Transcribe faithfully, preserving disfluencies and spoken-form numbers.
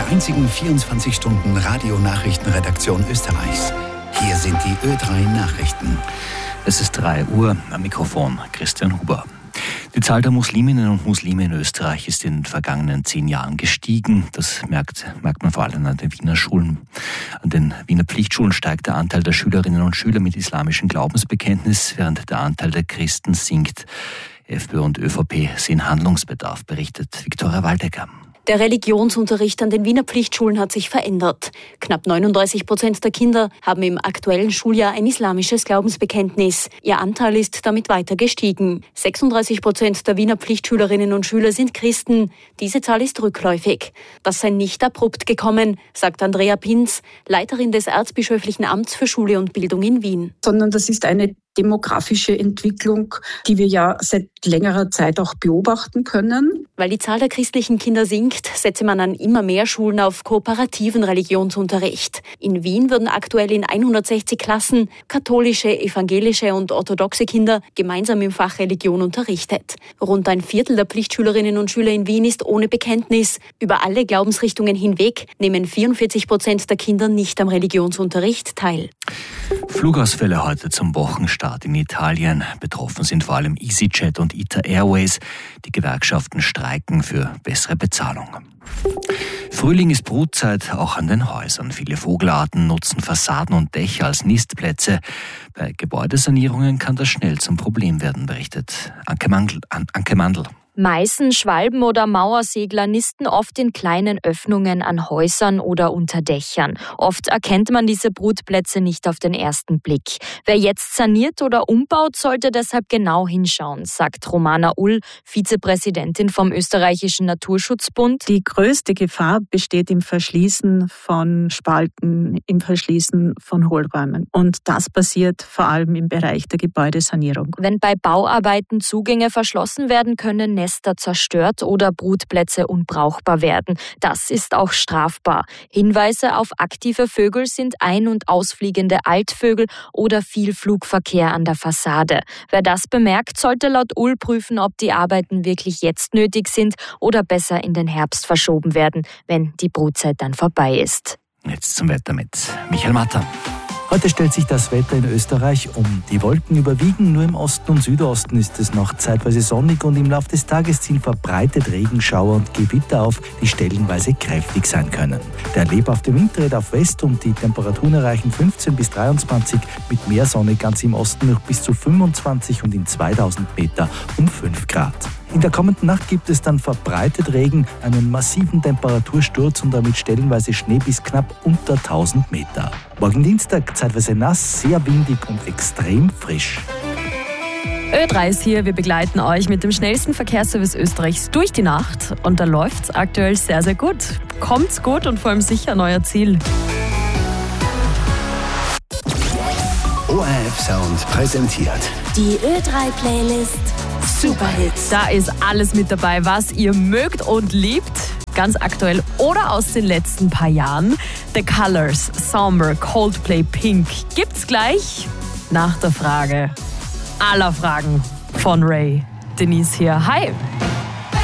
einzigen vierundzwanzig Stunden Radionachrichtenredaktion Österreichs. Hier sind die Ö drei Nachrichten. Es ist drei Uhr, am Mikrofon Christian Huber. Die Zahl der Musliminnen und Muslime in Österreich ist in den vergangenen zehn Jahren gestiegen. Das merkt, merkt man vor allem an den Wiener Schulen. An den Wiener Pflichtschulen steigt der Anteil der Schülerinnen und Schüler mit islamischem Glaubensbekenntnis, während der Anteil der Christen sinkt. FPÖ und ÖVP sehen Handlungsbedarf, berichtet Viktoria Waldecker. Der Religionsunterricht an den Wiener Pflichtschulen hat sich verändert. Knapp neununddreißig Prozent der Kinder haben im aktuellen Schuljahr ein islamisches Glaubensbekenntnis. Ihr Anteil ist damit weiter gestiegen. sechsunddreißig Prozent der Wiener Pflichtschülerinnen und Schüler sind Christen. Diese Zahl ist rückläufig. Das sei nicht abrupt gekommen, sagt Andrea Pinz, Leiterin des Erzbischöflichen Amts für Schule und Bildung in Wien. Sondern das ist eine demografische Entwicklung, die wir ja seit längerer Zeit auch beobachten können. Weil die Zahl der christlichen Kinder sinkt, setze man an immer mehr Schulen auf kooperativen Religionsunterricht. In Wien würden aktuell in hundertsechzig Klassen katholische, evangelische und orthodoxe Kinder gemeinsam im Fach Religion unterrichtet. Rund ein Viertel der Pflichtschülerinnen und Schüler in Wien ist ohne Bekenntnis. Über alle Glaubensrichtungen hinweg nehmen vierundvierzig Prozent der Kinder nicht am Religionsunterricht teil. Flugausfälle heute zum Wochenstart in Italien. Betroffen sind vor allem EasyJet und I T A Airways. Die Gewerkschaften streiken für bessere Bezahlung. Frühling ist Brutzeit auch an den Häusern. Viele Vogelarten nutzen Fassaden und Dächer als Nistplätze. Bei Gebäudesanierungen kann das schnell zum Problem werden, berichtet Anke Mandl. Anke Mandl. Meißen, Schwalben oder Mauersegler nisten oft in kleinen Öffnungen an Häusern oder unter Dächern. Oft erkennt man diese Brutplätze nicht auf den ersten Blick. Wer jetzt saniert oder umbaut, sollte deshalb genau hinschauen, sagt Romana Ull, Vizepräsidentin vom Österreichischen Naturschutzbund. Die größte Gefahr besteht im Verschließen von Spalten, im Verschließen von Hohlräumen. Und das passiert vor allem im Bereich der Gebäudesanierung. Wenn bei Bauarbeiten Zugänge verschlossen werden können, Nester zerstört oder Brutplätze unbrauchbar werden. Das ist auch strafbar. Hinweise auf aktive Vögel sind ein- und ausfliegende Altvögel oder viel Flugverkehr an der Fassade. Wer das bemerkt, sollte laut Ull prüfen, ob die Arbeiten wirklich jetzt nötig sind oder besser in den Herbst verschoben werden, wenn die Brutzeit dann vorbei ist. Jetzt zum Wetter mit Michael Matter. Heute stellt sich das Wetter in Österreich um. Die Wolken überwiegen, nur im Osten und Südosten ist es noch zeitweise sonnig und im Laufe des Tages ziehen verbreitet Regenschauer und Gewitter auf, die stellenweise kräftig sein können. Der lebhafte Wind dreht auf West und die Temperaturen erreichen fünfzehn bis dreiundzwanzig, mit mehr Sonne ganz im Osten noch bis zu fünfundzwanzig und in zweitausend Meter um fünf Grad. In der kommenden Nacht gibt es dann verbreitet Regen, einen massiven Temperatursturz und damit stellenweise Schnee bis knapp unter tausend Meter. Morgen Dienstag zeitweise nass, sehr windig und extrem frisch. Ö drei ist hier, wir begleiten euch mit dem schnellsten Verkehrsservice Österreichs durch die Nacht und da läuft's aktuell sehr, sehr gut. Kommt's gut und vor allem sicher an euer Ziel. O R F Sound präsentiert die Ö drei Playlist Superhits. Da ist alles mit dabei, was ihr mögt und liebt. Ganz aktuell oder aus den letzten paar Jahren. The Colors, Somber, Coldplay, Pink. Gibt's gleich nach der Frage aller Fragen von Ray. Denise hier. Hi.